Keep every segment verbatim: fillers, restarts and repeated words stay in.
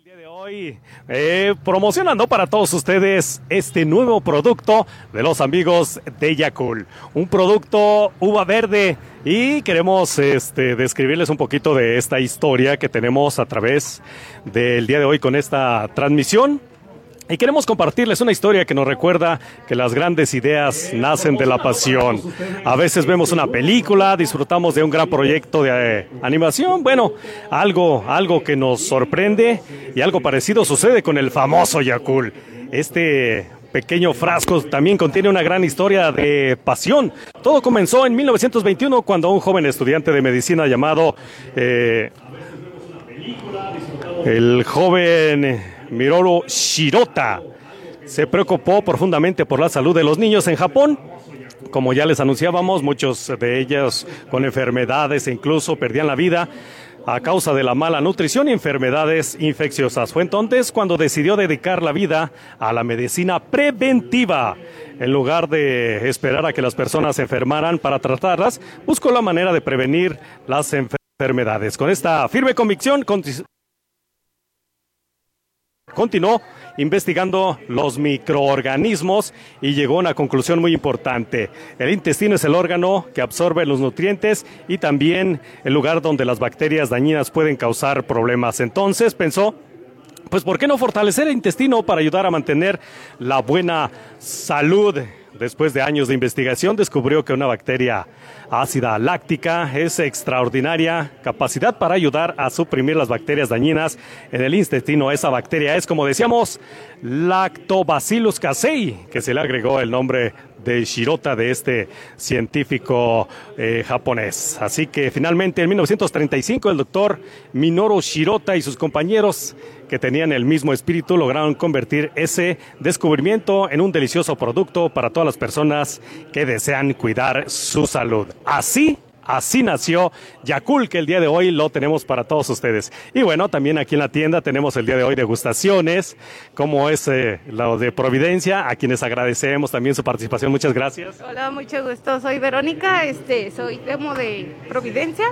día de hoy eh, promocionando para todos ustedes este nuevo producto de los amigos de Yakult, un producto uva verde, y queremos este, describirles un poquito de esta historia que tenemos a través del día de hoy con esta transmisión. Y queremos compartirles una historia que nos recuerda que las grandes ideas nacen de la pasión. A veces vemos una película, disfrutamos de un gran proyecto de eh, animación, bueno, algo, algo que nos sorprende, y algo parecido sucede con el famoso Yakult. Este pequeño frasco también contiene una gran historia de pasión. Todo comenzó en mil novecientos veintiuno cuando un joven estudiante de medicina llamado eh, el joven Minoru Shirota se preocupó profundamente por la salud de los niños en Japón. Como ya les anunciábamos, muchos de ellos con enfermedades e incluso perdían la vida a causa de la mala nutrición y enfermedades infecciosas. Fue entonces cuando decidió dedicar la vida a la medicina preventiva. En lugar de esperar a que las personas se enfermaran para tratarlas, buscó la manera de prevenir las enfermedades. Con esta firme convicción, continuó investigando los microorganismos y llegó a una conclusión muy importante. El intestino es el órgano que absorbe los nutrientes y también el lugar donde las bacterias dañinas pueden causar problemas. Entonces pensó, pues ¿por qué no fortalecer el intestino para ayudar a mantener la buena salud? Después de años de investigación, descubrió que una bacteria ácida láctica es extraordinaria capacidad para ayudar a suprimir las bacterias dañinas en el intestino. Esa bacteria es, como decíamos, Lactobacillus casei, que se le agregó el nombre de Shirota, de este científico eh, japonés. Así que finalmente en mil novecientos treinta y cinco el doctor Minoru Shirota y sus compañeros, que tenían el mismo espíritu, lograron convertir ese descubrimiento en un delicioso producto para todas las personas que desean cuidar su salud. Así Así nació Yakult, que el día de hoy lo tenemos para todos ustedes. Y bueno, también aquí en la tienda tenemos el día de hoy degustaciones, como es eh, lo de Providencia, a quienes agradecemos también su participación. Muchas gracias. Hola, mucho gusto. Soy Verónica, este, soy demo de Providencia.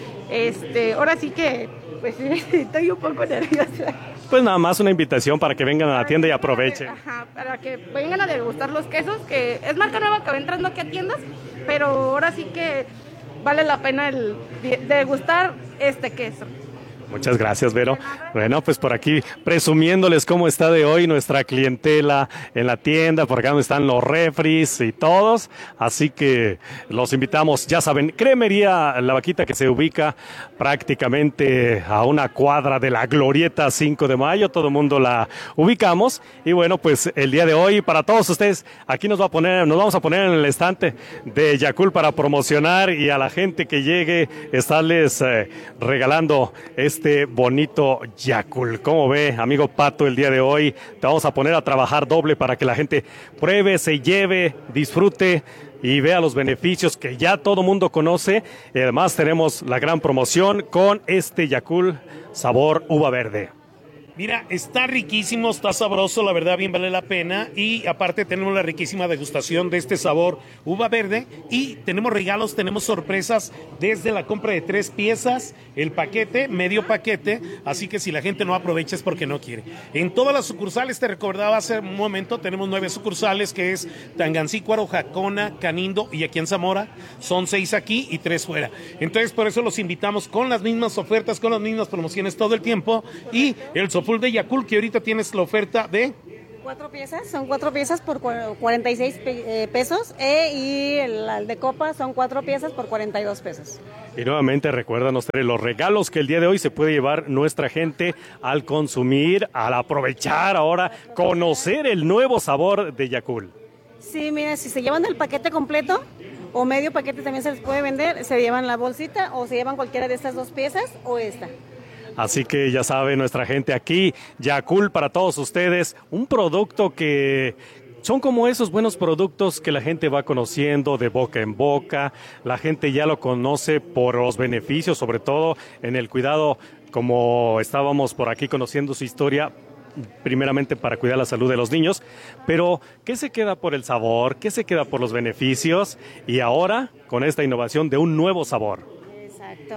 Este, ahora sí que, pues, estoy un poco nerviosa. Pues nada más una invitación para que vengan a la tienda y aprovechen. Ajá, para que vengan a degustar los quesos, que es marca nueva que va entrando aquí a tiendas, pero ahora sí que vale la pena el degustar este queso. Muchas gracias, Vero. Bueno, pues por aquí presumiéndoles cómo está de hoy nuestra clientela en la tienda, por acá donde están los refris y todos, así que los invitamos. Ya saben, Cremería La Vaquita, que se ubica prácticamente a una cuadra de la Glorieta cinco de mayo, todo el mundo la ubicamos, y bueno, pues el día de hoy para todos ustedes, aquí nos va a poner, nos vamos a poner en el estante de Yakult para promocionar y a la gente que llegue estarles eh, regalando este Este bonito Yakult. ¿Cómo ve, amigo Pato, el día de hoy? Te vamos a poner a trabajar doble para que la gente pruebe, se lleve, disfrute y vea los beneficios que ya todo mundo conoce. Y además tenemos la gran promoción con este Yakult sabor uva verde. Mira, está riquísimo, está sabroso, la verdad bien vale la pena, y aparte tenemos la riquísima degustación de este sabor uva verde, y tenemos regalos, tenemos sorpresas desde la compra de tres piezas, el paquete, medio paquete, así que si la gente no aprovecha es porque no quiere. En todas las sucursales, te recordaba hace un momento, tenemos nueve sucursales, que es Tangancícuaro, Jacona, Canindo y aquí en Zamora, son seis aquí y tres fuera. Entonces por eso los invitamos con las mismas ofertas, con las mismas promociones todo el tiempo, y el soporte full de Yakult, que ahorita tienes la oferta de cuatro piezas, son cuatro piezas por cuarenta y seis pesos, eh, y el de copa son cuatro piezas por cuarenta y dos pesos. Y nuevamente recuérdanos los regalos que el día de hoy se puede llevar nuestra gente al consumir, al aprovechar ahora, conocer el nuevo sabor de Yakult. Sí, mira, si se llevan el paquete completo o medio paquete también se les puede vender, se llevan la bolsita o se llevan cualquiera de estas dos piezas o esta. Así que ya sabe nuestra gente aquí, Yakult para todos ustedes, un producto que son como esos buenos productos que la gente va conociendo de boca en boca, la gente ya lo conoce por los beneficios, sobre todo en el cuidado, como estábamos por aquí conociendo su historia, primeramente para cuidar la salud de los niños, pero ¿qué se queda por el sabor? ¿Qué se queda por los beneficios? Y ahora con esta innovación de un nuevo sabor. Exacto.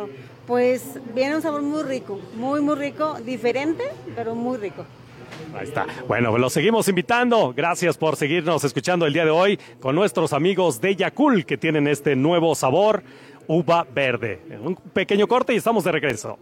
Pues viene un sabor muy rico, muy, muy rico, diferente, pero muy rico. Ahí está. Bueno, lo seguimos invitando. Gracias por seguirnos escuchando el día de hoy con nuestros amigos de Yakult que tienen este nuevo sabor, uva verde. Un pequeño corte y estamos de regreso.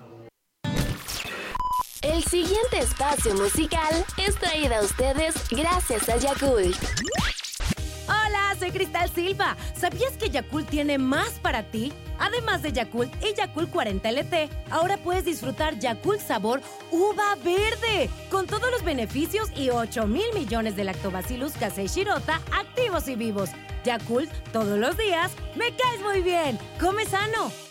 El siguiente espacio musical es traído a ustedes gracias a Yakult. Hola, soy Cristal Silva. ¿Sabías que Yakult tiene más para ti? Además de Yakult y Yakult cuarenta L T, ahora puedes disfrutar Yakult sabor uva verde, con todos los beneficios y ocho mil millones de Lactobacillus casei shirota activos y vivos. Yakult, todos los días, me caes muy bien. Come sano.